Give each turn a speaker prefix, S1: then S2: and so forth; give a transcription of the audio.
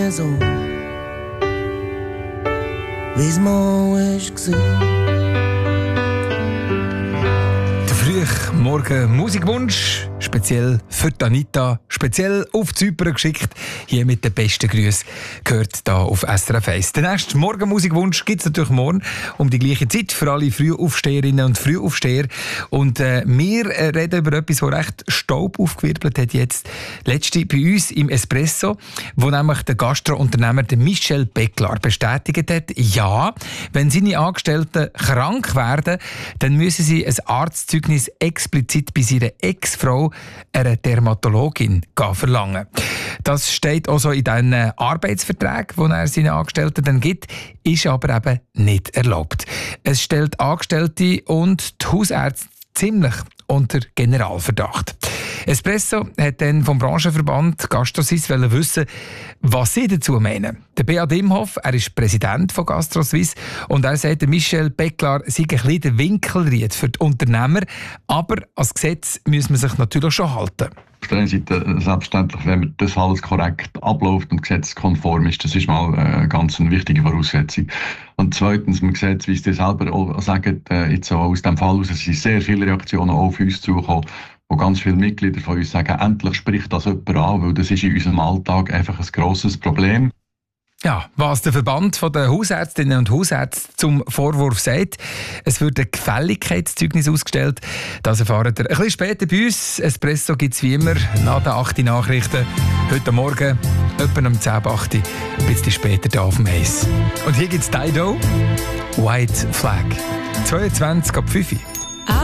S1: so wie's mal ist gewesen.
S2: Morgen Musikwunsch, speziell für Anita, speziell auf Zypern geschickt. Hier mit den besten Grüßen gehört hier auf SRF 1. Der nächste Morgen Musikwunsch gibt es natürlich morgen um die gleiche Zeit für alle Frühaufsteherinnen und Frühaufsteher. Und wir reden über etwas, das recht Staub aufgewirbelt hat jetzt. Letzte bei uns im Espresso, wo nämlich der Gastrounternehmer Michel Becklar bestätigt hat, ja, wenn seine Angestellten krank werden, dann müssen sie ein Arztzeugnis explizit bei seiner Ex-Frau, einer Dermatologin, verlangen. Das steht auch so in den Arbeitsverträgen, die er seinen Angestellten dann gibt, ist aber eben nicht erlaubt. Es stellt Angestellte und die Hausärzte ziemlich unter Generalverdacht. Espresso hat dann vom Branchenverband GastroSuisse wissen, was sie dazu meinen. Der Beat Imhoff, er ist Präsident von GastroSuisse und er sagt, Michel Becklar sei ein bisschen der Winkelried für die Unternehmer, aber als Gesetz muss man sich natürlich schon halten.
S3: Auf der einen Seite selbstverständlich, wenn das alles korrekt abläuft und gesetzeskonform ist, das ist mal eine ganz wichtige Voraussetzung. Und zweitens, man sieht, wie Sie selber auch sagen, jetzt auch aus dem Fall heraus, es sind sehr viele Reaktionen auf uns zugekommen, wo ganz viele Mitglieder von uns sagen, endlich spricht das jemand an, weil das ist in unserem Alltag einfach ein grosses Problem.
S2: Ja, was der Verband der Hausärztinnen und Hausärzte zum Vorwurf sagt, es wird ein Gefälligkeitszeugnis ausgestellt. Das erfahren ihr ein bisschen später bei uns. Espresso gibt es wie immer nach den 8 Nachrichten. Heute Morgen, etwa um 10:08, ein bisschen später hier auf dem Eis. Und hier gibt es Dido, White Flag. 22 ab 5.